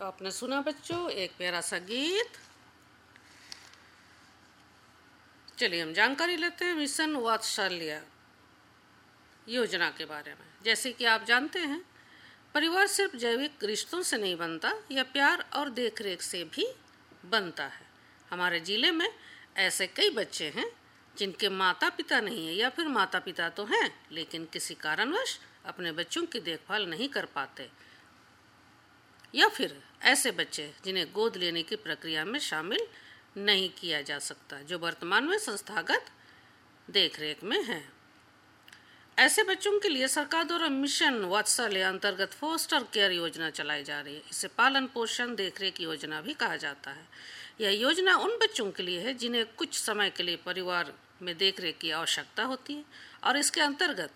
तो आपने सुना बच्चों एक प्यारा सा गीत। चलिए हम जानकारी लेते हैं मिशन वात्सल्य योजना के बारे में। जैसे कि आप जानते हैं, परिवार सिर्फ जैविक रिश्तों से नहीं बनता, यह प्यार और देखरेख से भी बनता है। हमारे जिले में ऐसे कई बच्चे हैं जिनके माता पिता नहीं है, या फिर माता पिता तो हैं लेकिन किसी कारणवश अपने बच्चों की देखभाल नहीं कर पाते, या फिर ऐसे बच्चे जिन्हें गोद लेने की प्रक्रिया में शामिल नहीं किया जा सकता, जो वर्तमान में संस्थागत देखरेख में हैं। ऐसे बच्चों के लिए सरकार द्वारा मिशन वात्सल्य अंतर्गत फोस्टर केयर योजना चलाई जा रही है। इसे पालन पोषण देखरेख योजना भी कहा जाता है। यह योजना उन बच्चों के लिए है जिन्हें कुछ समय के लिए परिवार में देखरेख की आवश्यकता होती है, और इसके अंतर्गत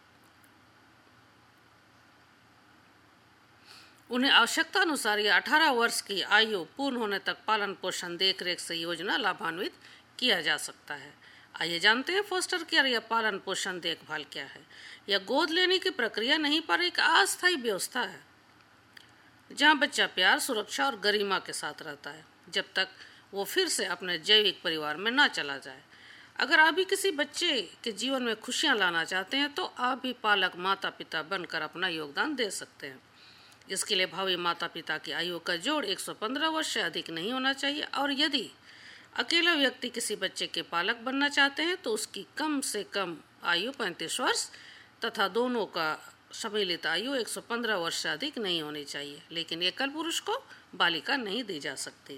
उन्हें आवश्यकता अनुसार या 18 वर्ष की आयु पूर्ण होने तक पालन पोषण देखरेख से योजना लाभान्वित किया जा सकता है। आइए जानते हैं फोस्टर केयर या पालन पोषण देखभाल क्या है। यह गोद लेने की प्रक्रिया नहीं, पर एक अस्थायी व्यवस्था है जहां बच्चा प्यार, सुरक्षा और गरिमा के साथ रहता है जब तक वो फिर से अपने जैविक परिवार में ना चला जाए। अगर आप भी किसी बच्चे के जीवन में खुशियां लाना चाहते हैं तो आप भी पालक माता पिता बनकर अपना योगदान दे सकते हैं। इसके लिए भावी माता पिता की आयु का जोड़ 115 वर्ष से अधिक नहीं होना चाहिए, और यदि अकेला व्यक्ति किसी बच्चे के पालक बनना चाहते हैं तो उसकी कम से कम आयु 35 वर्ष तथा दोनों का सम्मिलित आयु 115 वर्ष से अधिक नहीं होनी चाहिए, लेकिन एकल पुरुष को बालिका नहीं दी जा सकती।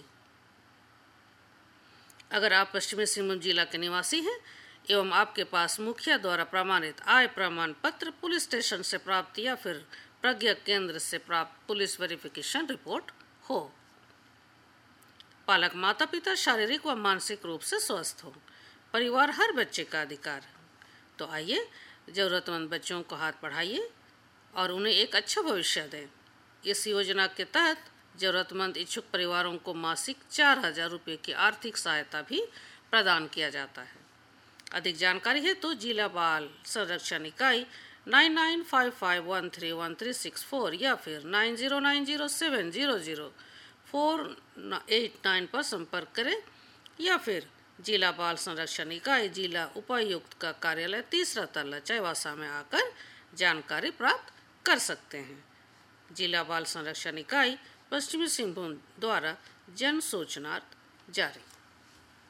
अगर आप पश्चिमी सिंहभूम जिला के निवासी हैं एवं आपके पास मुखिया द्वारा प्रमाणित आय प्रमाण पत्र, पुलिस स्टेशन से प्राप्त या फिर प्रज्ञा केंद्र से प्राप्त पुलिस वेरिफिकेशन रिपोर्ट हो, पालक माता पिता शारीरिक व मानसिक रूप से स्वस्थ हो, परिवार हर बच्चे का अधिकार है, तो आइए जरूरतमंद बच्चों को हाथ बढ़ाइए और उन्हें एक अच्छा भविष्य दें। इस योजना के तहत जरूरतमंद इच्छुक परिवारों को मासिक 4,000 रुपये की आर्थिक सहायता भी प्रदान किया जाता है। अधिक जानकारी है तो जिला बाल संरक्षण इकाई 9955131364 या फिर 9090700489 पर संपर्क करें, या फिर जिला बाल संरक्षण इकाई जिला उपायुक्त का कार्यालय 3रा तल्ला चाईबासा में आकर जानकारी प्राप्त कर सकते हैं। जिला बाल संरक्षण इकाई पश्चिमी सिंहभूम द्वारा जन सूचनार्थ जारी।